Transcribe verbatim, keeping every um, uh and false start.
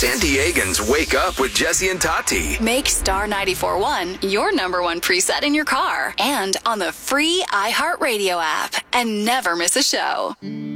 San Diegans wake up with Jesse and Tati. Make Star ninety-four point one your number one preset in your car and on the free iHeartRadio app. And never miss a show.